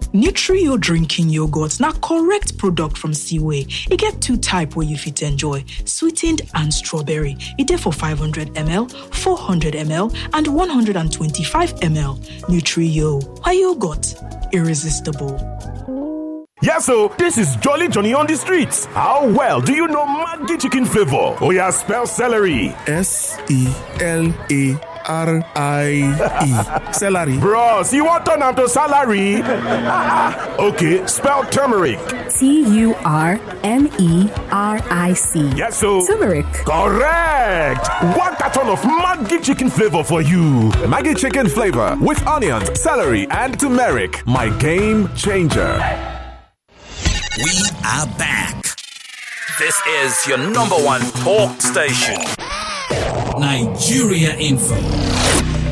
Nutri-Yo drinking yogurt na correct product from Seaway. E get two type wey you fit enjoy, sweetened and strawberry. E dey for 500 ml, 400 ml and 125 ml. Nutri-Yo, why yogurt? Irresistible. Yes, so this is Jolly Johnny on the streets. How well do you know Maggi chicken flavor? Oh yeah, spell celery. S-E-L-A R-I-E. Celery. Bros, you want turn to salary? Okay, spell turmeric. T-U-R-M-E-R-I-C. Yes, so turmeric. Correct. One carton of Maggi chicken flavor for you. Maggi chicken flavor with onions, celery, and turmeric. My game changer. We are back. This is your number one talk station. Nigeria Info.